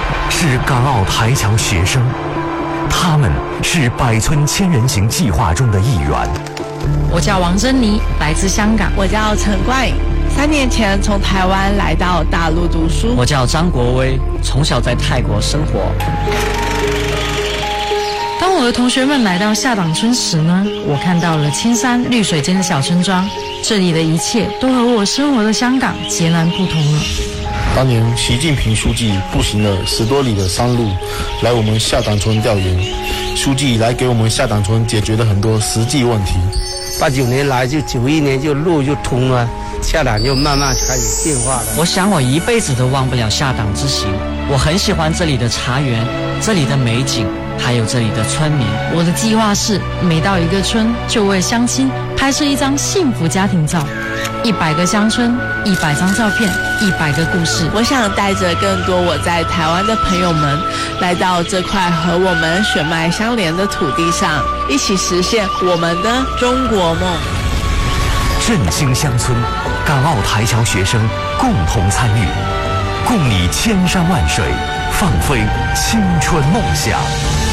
是港澳台侨学生，他们是百村千人行计划中的一员。 我叫王珍妮，来自香港。 我叫陈冠颖，3年前从台湾来到大陆读书。 我叫张国威，从小在泰国生活。 当我的同学们来到下党村时呢，我看到了青山绿水间的小村庄，这里的一切都和我生活的香港截然不同了。 当年习近平书记步行了10多里的山路来我们下党村调研，书记来给我们下党村解决了很多实际问题。 89年来就91年就路就通了，下党就慢慢开始变化了。 我想我一辈子都忘不了下党之行。我很喜欢这里的茶园，这里的美景，还有这里的村民。 我的计划是每到一个村就为乡亲拍摄一张幸福家庭照，100个乡村，100张照片，100个故事。 我想带着更多我在台湾的朋友们来到这块和我们血脉相连的土地上，一起实现我们的中国梦。 振兴乡村，港澳台侨学生共同参与，共拟千山万水，放飞青春梦想。